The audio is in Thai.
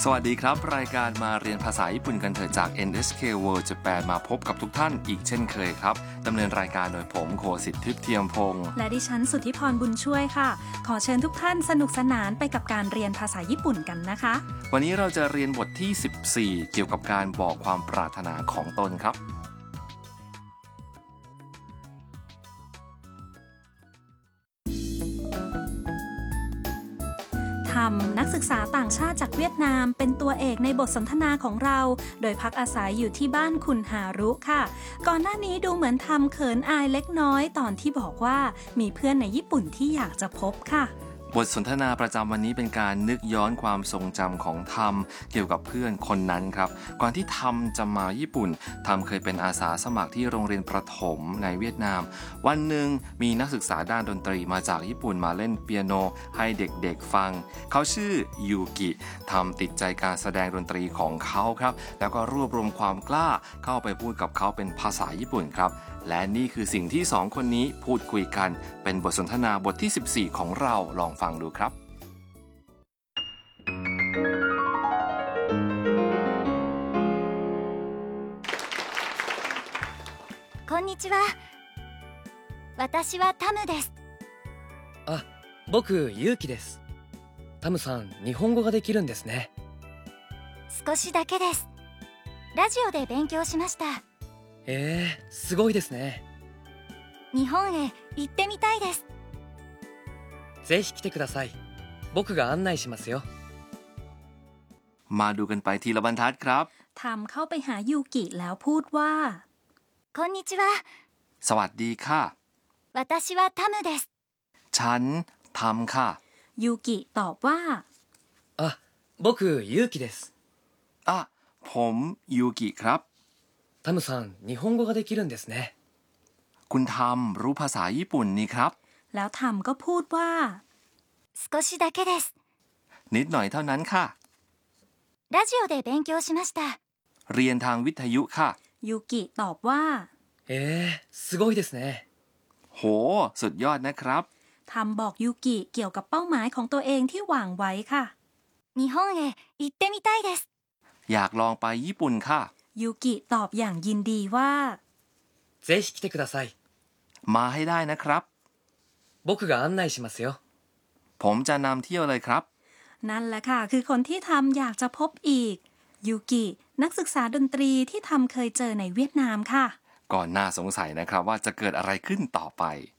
สวัสดีครับรายการมาเรียนภาษาญี่ปุ่นกันเถอะจาก NHK World Japan มาพบกับทุกท่านอีกเช่นเคยครับดำเนินรายการโดยผมโคสิทธิ์ทิพย์เทียมพงษ์และดิฉันสุทธิพรบุญช่วยค่ะขอเชิญทุกท่านสนุกสนานไปกับการเรียนภาษาญี่ปุ่นกันนะคะวันนี้เราจะเรียนบทที่ 14 เกี่ยวกับการบอกความปรารถนาของตนครับนักศึกษาต่างชาติจากเวียดนามเป็นตัวเอกในบทสนทนาของเราโดยพักอาศัยอยู่ที่บ้านคุณฮารุค่ะก่อนหน้านี้ดูเหมือนทำเขินอายเล็กน้อยตอนที่บอกว่ามีเพื่อนในญี่ปุ่นที่อยากจะพบค่ะบทสนทนาประจำวันนี้เป็นการนึกย้อนความทรงจำของธรรมเกี่ยวกับเพื่อนคนนั้นครับก่อนที่ธรรมจะมาญี่ปุ่นธรรมเคยเป็นอาสาสมัครที่โรงเรียนประถมในเวียดนามวันหนึ่งมีนักศึกษาด้านดนตรีมาจากญี่ปุ่นมาเล่นเปียโนให้เด็กๆฟังเขาชื่อยูกิธรรมติดใจการแสดงดนตรีของเขาครับแล้วก็รวบรวมความกล้าเข้าไปพูดกับเขาเป็นภาษาญี่ปุ่นครับและนี่คือสิ่งที่สองคนนี้พูดคุยกันเป็นบทสนทนาบทที่ 14 ของเราลองฟังดูครับこんにちは。私はタムです。 あ、僕ユウキです。タムさん、日本語ができるんですね。 少しだけです。ラジオで勉強しました。 すごいですね。 日本へ行ってみたいです。 ぜひ来てください。僕が案内しますよ。 มาดูกันไปทีละบรรทัดครับทำเข้าไปหายูกิแล้วพูดว่าこんにちは。 สวัสดีค่ะ私はタムです。 ฉันทำค่ะยูกิตอบว่าあ、僕ユウキです。 ผมยูกิครับタムさん、日本語ができるんですね。 คุณทำรู้ภาษาญี่ปุ่นนี่ครับแล้วทำก็พูดว่า少しだけです。 นิดหน่อยเท่านั้นค่ะラジオで勉強しました。 เรียนทางวิทยุค่ะยูกิตอบว่าすごいですね。 โหสุดยอดนะครับทำบอกยูกิเกี่ยวกับเป้าหมายของตัวเองที่วางไว้ค่ะ日本へ行ってみたいです。 อยากลองไปญี่ปุ่นค่ะยูกิตอบอย่างยินดีว่าぜひ来てください。 มาให้ได้นะครับ僕が案内しますよ。 ผมจะนำเที่ยวเลยครับนั่นแหละค่ะคือคนที่ทำอยากจะพบอีกยูกินักศึกษาดนตรีที่ทำเคยเจอในเวียดนามค่ะก่อนน่าสงสัยนะครับว่าจะเกิดอะไรขึ้นต่อไป